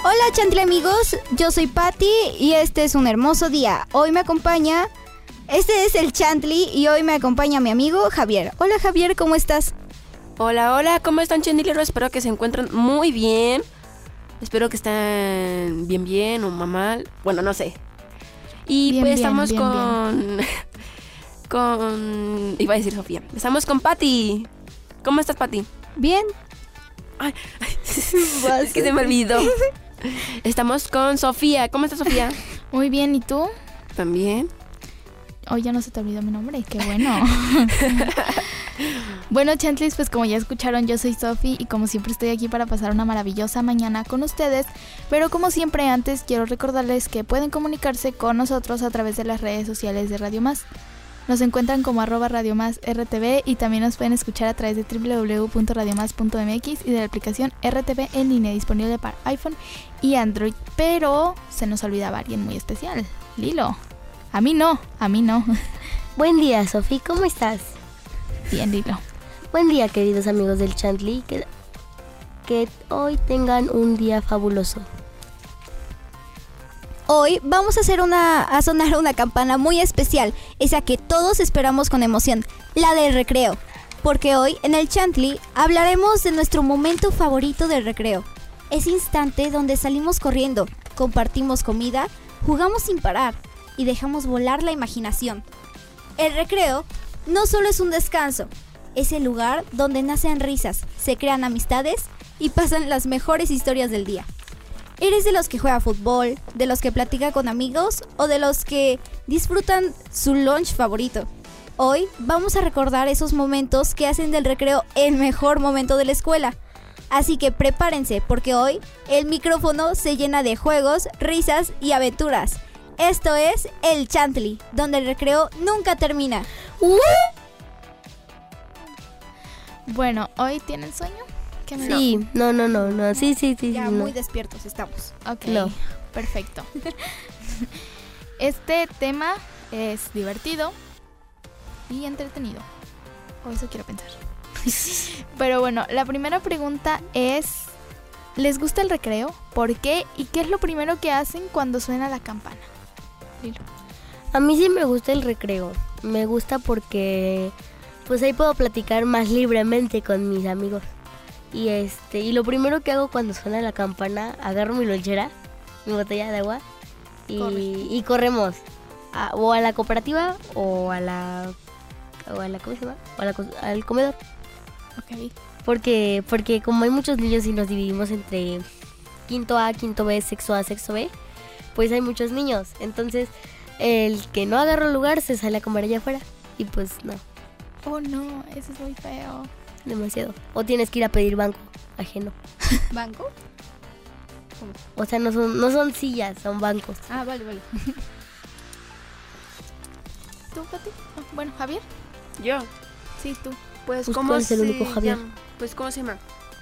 Hola Chantle amigos, yo soy Patti y este es un hermoso día. Hoy me acompaña, este es el Chantli y hoy me acompaña mi amigo Javier. Hola Javier, ¿cómo estás? Hola, ¿cómo están Chandileros? Espero que se encuentren muy bien. Espero que estén bien o mal. Bueno, no sé. Y bien, pues bien, estamos bien, con... Iba a decir Sofía. Estamos con Patti. ¿Cómo estás, Patti? Bien. Ay, es que se me olvidó. Estamos con Sofía. ¿Cómo estás, Sofía? Muy bien, ¿y tú? También. Hoy ya no se te olvidó mi nombre, qué bueno. Bueno, Chantlis, pues como ya escucharon, yo soy Sofi y como siempre estoy aquí para pasar una maravillosa mañana con ustedes. Pero como siempre antes quiero recordarles que pueden comunicarse con nosotros a través de las redes sociales de Radio Más. Nos encuentran como @RadioMásRTV y también nos pueden escuchar a través de www.radiomás.mx y de la aplicación RTV en línea disponible para iPhone y Android. Pero se nos olvidaba alguien muy especial, Lilo. A mí no. Buen día, Sofi, ¿cómo estás? Bien, Lilo. Buen día, queridos amigos del Chantli, que hoy tengan un día fabuloso. Hoy vamos a sonar una campana muy especial, esa que todos esperamos con emoción, la del recreo. Porque hoy en el Chantli hablaremos de nuestro momento favorito del recreo. Ese instante donde salimos corriendo, compartimos comida, jugamos sin parar y dejamos volar la imaginación. El recreo no solo es un descanso, es el lugar donde nacen risas, se crean amistades y pasan las mejores historias del día. ¿Eres de los que juega fútbol, de los que platica con amigos o de los que disfrutan su lunch favorito? Hoy vamos a recordar esos momentos que hacen del recreo el mejor momento de la escuela. Así que prepárense porque hoy el micrófono se llena de juegos, risas y aventuras. Esto es el Chantli, donde el recreo nunca termina. Bueno, ¿hoy tienen sueño? Sí, no. Sí. Ya no. muy despiertos estamos. Ok, No. Perfecto. Este tema es divertido y entretenido. O eso quiero pensar. Pero bueno, la primera pregunta es: ¿les gusta el recreo? ¿Por qué? ¿Y qué es lo primero que hacen cuando suena la campana? Lilo. A mí sí me gusta el recreo. Me gusta porque pues ahí puedo platicar más libremente con mis amigos. Y lo primero que hago cuando suena la campana, agarro mi lonchera, mi botella de agua y corremos o a la cooperativa o a la ¿cómo se llama? Al comedor. Ok. Porque como hay muchos niños y nos dividimos entre quinto A, quinto B, sexto A, sexto B, pues hay muchos niños. Entonces, el que no agarra lugar se sale a comer allá afuera. Y pues no, Oh no, eso es muy feo. demasiado. O tienes que ir a pedir banco ajeno. ¿Banco? O sea, no son sillas, son bancos. Ah, vale. ¿Tú, Pati? Bueno, ¿Javier? Yo. Sí, tú. Pues, Pues, ¿cómo ¿cuál es el único Javier? Pues, ¿cómo se llama?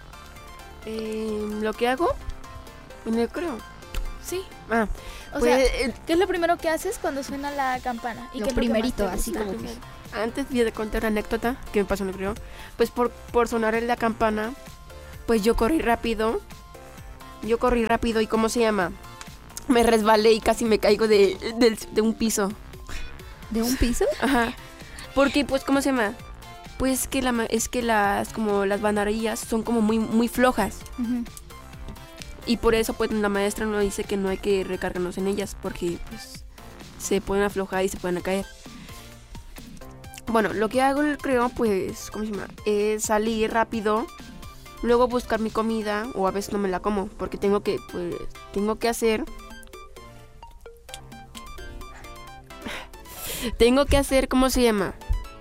Lo que hago, me creo. Sí. Ah, O pues, sea, ¿qué es lo primero que haces cuando suena la campana? Lo qué es primerito, que más te así gusta? como que... antes de contar una anécdota que me pasó en el creo, pues por sonar en la campana, pues yo corrí rápido y ¿cómo se llama? Me resbalé y casi me caigo de un piso. ¿De un piso? Ajá. Porque pues ¿cómo se llama? Pues es que las banderillas son como muy flojas. Uh-huh. Y por eso pues la maestra nos dice que no hay que recargarnos en ellas porque pues se pueden aflojar y se pueden caer. Bueno, lo que hago creo pues, ¿cómo se llama? Es salir rápido, luego buscar mi comida o a veces no me la como porque tengo que hacer ¿cómo se llama?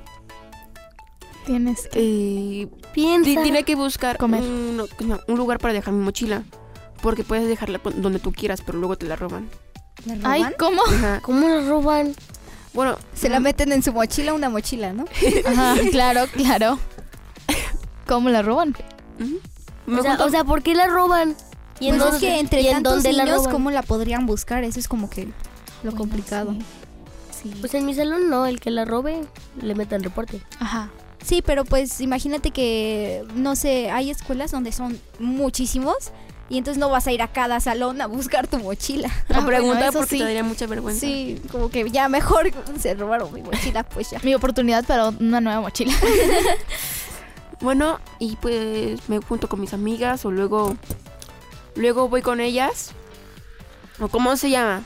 Tienes que... Piensa. Tiene que buscar Comer. un lugar para dejar mi mochila porque puedes dejarla donde tú quieras pero luego te la roban. ¿La roban? Ay, ¿cómo? Ajá. ¿Cómo la roban? Bueno, Se la meten en su mochila, una mochila, ¿no? Ajá, claro. ¿Cómo la roban? me O sea, ¿por qué la roban? ¿Y Pues dónde- es que entre y en tantos dónde la niños, roban? ¿cómo la podrían buscar? Eso es como que lo Bueno, complicado. Sí. Pues en mi salón no, el que la robe le metan reporte. Ajá. Sí, pero pues imagínate que, no sé, hay escuelas donde son muchísimos Y entonces no vas a ir a cada salón a buscar tu mochila. O preguntar eso porque sí. te daría mucha vergüenza. Sí, como que ya mejor se robaron mi mochila, pues ya. Mi oportunidad para una nueva mochila. Bueno, y pues me junto con mis amigas o luego voy con ellas. ¿O cómo se llama?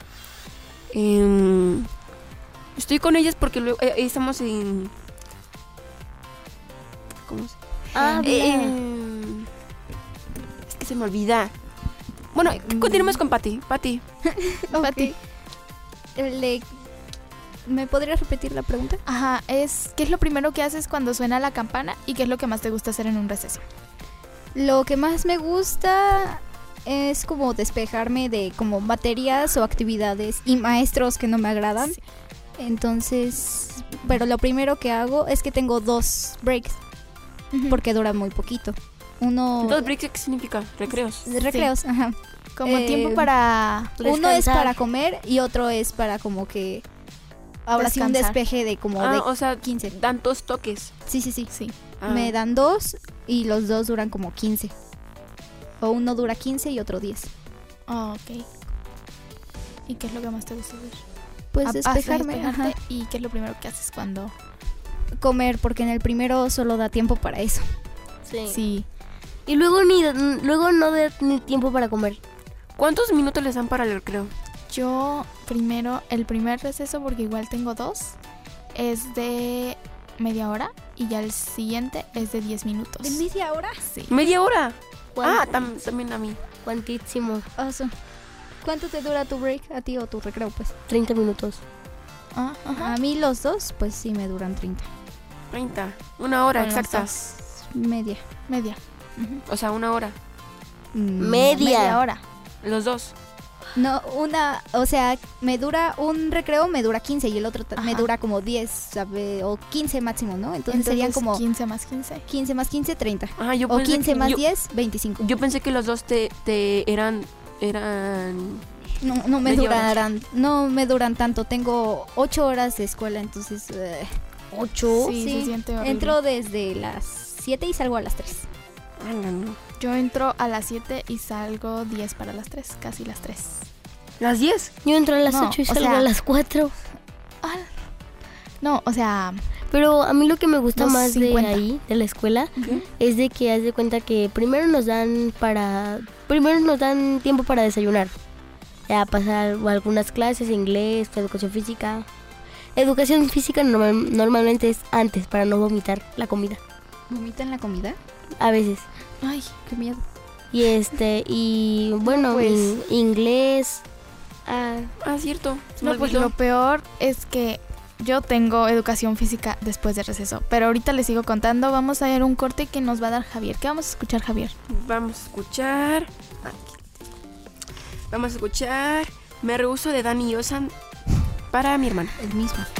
Estoy con ellas porque luego estamos en... ¿Cómo se es que se me olvida. Bueno, continuemos con Pati. Pati. Pati. ¿Me podrías repetir la pregunta? Ajá, ¿qué es lo primero que haces cuando suena la campana y qué es lo que más te gusta hacer en un receso? Lo que más me gusta es como despejarme de como materias o actividades y maestros que no me agradan. Sí. Entonces, pero lo primero que hago es que tengo 2 breaks porque duran muy poquito. Uno... 2 breaks, ¿qué significa? Recreos. Recreos, ajá. Como tiempo para... Uno es descansar. para comer y otro es para como que... Ahora sí un Descansar. despeje de como de O sea, 15. dan 2 toques. Sí. Sí. Ah. Me dan 2 y los 2 duran como 15. O uno dura 15 y otro 10. Oh, ok. ¿Y qué es lo que más te gusta hacer? Pues Despejarte. despejarme, ajá. ¿Y qué es lo primero que haces cuando...? Comer, porque en el primero solo da tiempo para eso. Sí. Sí. Y luego no da ni tiempo para comer. ¿Cuántos minutos les dan para el recreo? Yo primero, el primer receso, porque igual tengo 2, es de media hora y ya el siguiente es de 10 minutos. ¿De media hora? Sí. ¿Media hora? ¿Cuán- También a mí. Cuantísimo. ¿Cuánto te dura tu break a ti o tu recreo, pues? 30 minutos. Ah, ajá. A mí los 2, pues sí me duran 30. 30. 1 hora, Con los exacta. dos. Media. Media. O sea, 1 hora. Media hora. Los 2. No, o sea, me dura un recreo, me dura 15 y el otro me Ajá. dura como 10, ¿sabe? O 15 máximo, ¿no? Entonces serían como 15 más 15. 15 más 15, 30. Ajá, yo O pensé 15 que- más yo- 10, 25. Yo pensé que los dos te eran No me media hora. no me duran tanto. Tengo 8 horas de escuela, entonces 8. Sí, se siente horrible. entro desde las 7 y salgo a las 3. no. Yo entro a las 7 y salgo 10 para las 3, casi las 3. ¿Las 10? Yo entro a las No, 8 y o salgo sea- a las 4. No, o sea, Pero a mí lo que me gusta Los más 50. de ahí, de la escuela, ¿Qué? es de que haz de cuenta que primero nos dan tiempo para desayunar. Ya pasar algunas clases, inglés, educación física. Educación física normalmente es antes para no vomitar la comida. ¿Vomitan la comida? A veces. ay, Qué miedo. Y bueno, Pues- inglés. Cierto. Se no, me pues olvidó. lo peor es que yo tengo educación física después de receso. Pero ahorita les sigo contando. Vamos a ver un corte que nos va a dar Javier. ¿Qué vamos a escuchar, Javier? Vamos a escuchar. Vamos a escuchar Me Rehúso de Dani y Osan para mi hermano. El mismo.